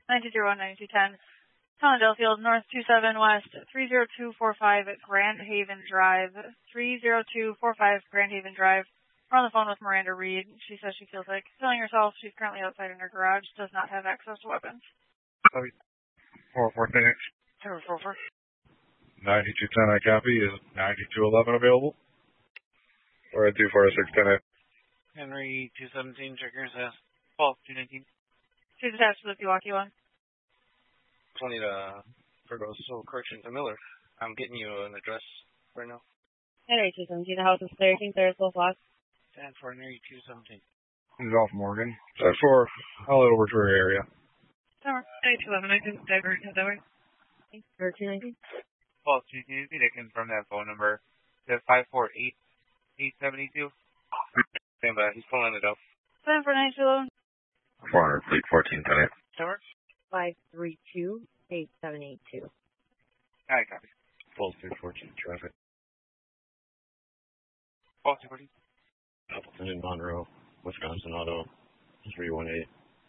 9201, 9210. Colin Delafield, North 27 West, 30245 at Grand Haven Drive. 30245 Grand Haven Drive. We're on the phone with Miranda Reed. She says she feels like killing herself. She's currently outside in her garage, does not have access to weapons. 4 Phoenix. 444. 9210, I copy. Is 9211 available? Or at 24610. Henry 217, checkers, Paul 219. She's attached to the Pewaukee one. I need for those correction to Miller. I'm getting you an address right now. Henry 217, the house is clear. King Clair's both locked. Stand for Henry 217. He's off Morgan. 4, I'll head over to her area. Summer, 9211, I can divert that way. Or 219. Paul 219, I can confirm that phone number. That's 548-872. Stand by, he's pulling it up. Stand for 9211. 400, Fleet 1410. Summer? 532-8782. Alright, copy. Full 314 traffic. Paul 214. Appleton and Monroe, Wisconsin Auto 318.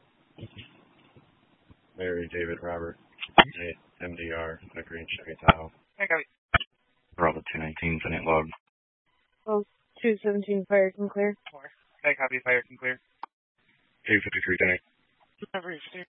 Mary David Robert, MDR, a green Chevy Tahoe. Alright, copy. Bravo 219, Senate log. Oh, 217, fire can clear. Alright, copy, fire can clear. 853 Denny. Every